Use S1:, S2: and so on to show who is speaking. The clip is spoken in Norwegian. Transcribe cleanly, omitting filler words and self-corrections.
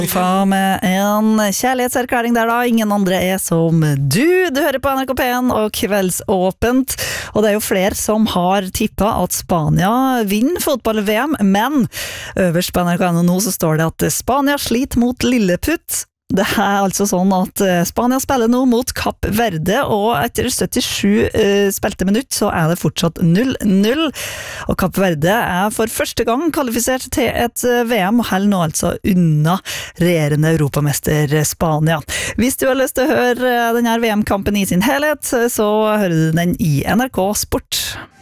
S1: Fa med en kjærlighetserklæring der da, ingen andre er som du. Du hører på NRK P1 og Kveldsåpent, og det er jo flere som har tippet at Spania vinner fotball-VM, men øverst på NRK nå så står det at Spania sliter mot Lilleputt. Det er altså sånn at Spania spiller nå mot Kapp Verde, og etter 77 spilte minutt så er det fortsatt 0-0. Og Kapp Verde er for første gang kvalifisert til et VM, og holder nå altså unna regjerende europamester Spania. Hvis du har lyst til å høre denne VM-kampen i sin helhet, så hører du den i NRK Sport.